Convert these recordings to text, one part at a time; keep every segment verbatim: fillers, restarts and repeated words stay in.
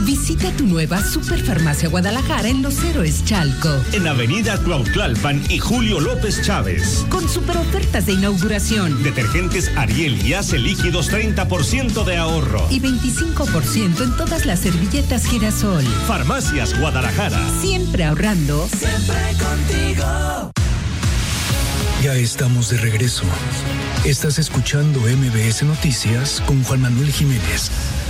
Visita tu nueva Superfarmacia Guadalajara en Los Héroes Chalco. En Avenida Cuautlalpan y Julio López Chávez. Con super ofertas de inauguración. Detergentes Ariel y Ace líquidos treinta por ciento de ahorro. Y veinticinco por ciento en todas las servilletas Girasol. Farmacias Guadalajara. Siempre ahorrando. Siempre contigo. Ya estamos de regreso. Estás escuchando M B S Noticias con Juan Manuel Jiménez.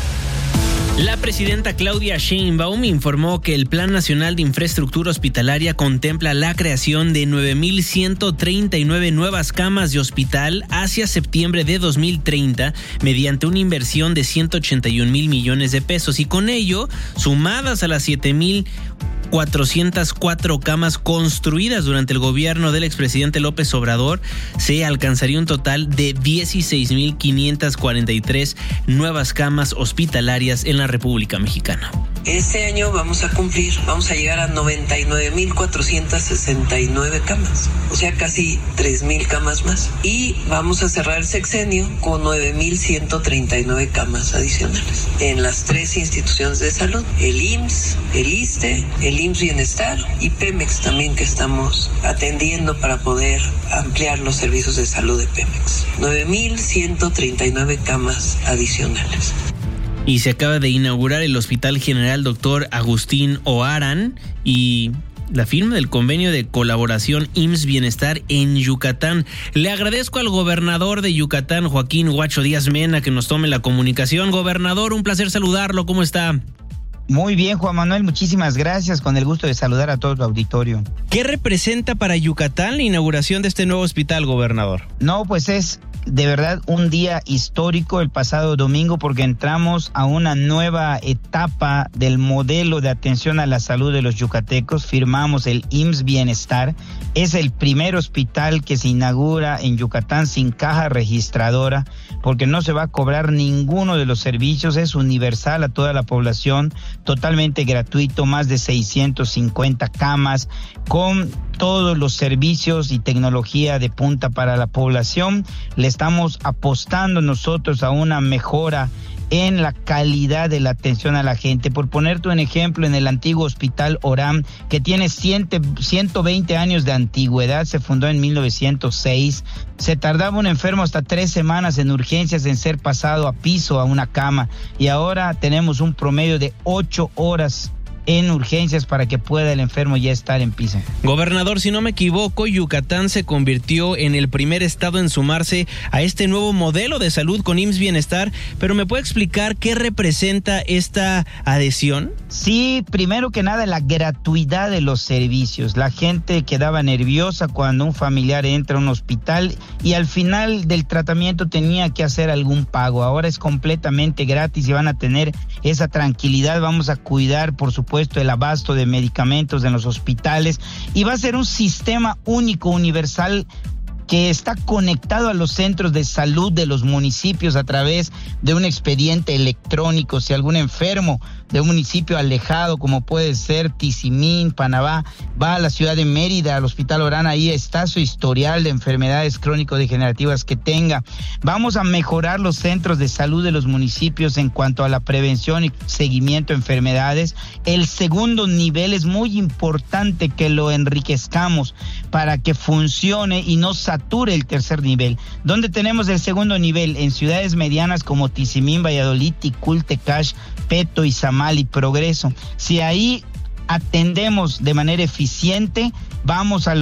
La presidenta Claudia Sheinbaum informó que el Plan Nacional de Infraestructura Hospitalaria contempla la creación de nueve mil ciento treinta y nueve nuevas camas de hospital hacia septiembre de dos mil treinta mediante una inversión de ciento ochenta y un mil millones de pesos y con ello, sumadas a las siete mil cuatrocientas cuatro camas construidas durante el gobierno del expresidente López Obrador, se alcanzaría un total de dieciséis mil quinientas cuarenta y tres nuevas camas hospitalarias en la República Mexicana. Este año vamos a cumplir, vamos a llegar a noventa y nueve mil cuatrocientas sesenta y nueve camas, o sea, casi tres mil camas más. Y vamos a cerrar el sexenio con nueve mil ciento treinta y nueve camas adicionales en las tres instituciones de salud, el I M S S, el ISSSTE, el I M S S Bienestar y Pemex también, que estamos atendiendo para poder ampliar los servicios de salud de Pemex. nueve mil ciento treinta y nueve camas adicionales. Y se acaba de inaugurar el Hospital General Doctor Agustín Oharan y la firma del convenio de colaboración I M S S Bienestar en Yucatán. Le agradezco al gobernador de Yucatán, Joaquín Huacho Díaz Mena, que nos tome la comunicación. Gobernador, un placer saludarlo. ¿Cómo está? Muy bien, Juan Manuel, muchísimas gracias, con el gusto de saludar a todo tu auditorio. ¿Qué representa para Yucatán la inauguración de este nuevo hospital, gobernador? No, pues es de verdad un día histórico el pasado domingo, porque entramos a una nueva etapa del modelo de atención a la salud de los yucatecos. Firmamos el I M S S Bienestar. Es el primer hospital que se inaugura en Yucatán sin caja registradora, porque no se va a cobrar ninguno de los servicios, es universal a toda la población, totalmente gratuito, más de seiscientas cincuenta camas, con todos los servicios y tecnología de punta para la población. Le estamos apostando nosotros a una mejora en la calidad de la atención a la gente. Por ponerte un ejemplo, en el antiguo Hospital Orán, que tiene ciento veinte años de antigüedad, se fundó en mil novecientos seis, se tardaba un enfermo hasta tres semanas en urgencias en ser pasado a piso, a una cama, y ahora tenemos un promedio de ocho horas en urgencias para que pueda el enfermo ya estar en piso. Gobernador, si no me equivoco, Yucatán se convirtió en el primer estado en sumarse a este nuevo modelo de salud con I M S S Bienestar, pero ¿me puede explicar qué representa esta adhesión? Sí, primero que nada, la gratuidad de los servicios. La gente quedaba nerviosa cuando un familiar entra a un hospital y al final del tratamiento tenía que hacer algún pago. Ahora es completamente gratis y van a tener esa tranquilidad. Vamos a cuidar, por supuesto, el abasto de medicamentos en los hospitales, y va a ser un sistema único, universal, que está conectado a los centros de salud de los municipios a través de un expediente electrónico. Si algún enfermo de un municipio alejado, como puede ser Tizimín, Panamá, va a la ciudad de Mérida, al Hospital Orán, ahí está su historial de enfermedades crónico-degenerativas que tenga. Vamos a mejorar los centros de salud de los municipios en cuanto a la prevención y seguimiento de enfermedades. El segundo nivel es muy importante que lo enriquezcamos para que funcione y no sature el tercer nivel. ¿Dónde tenemos el segundo nivel? En ciudades medianas como Tizimín, Valladolid, Ticul, Tecash, Peto, Izamal y Progreso. Si ahí atendemos de manera eficiente, vamos a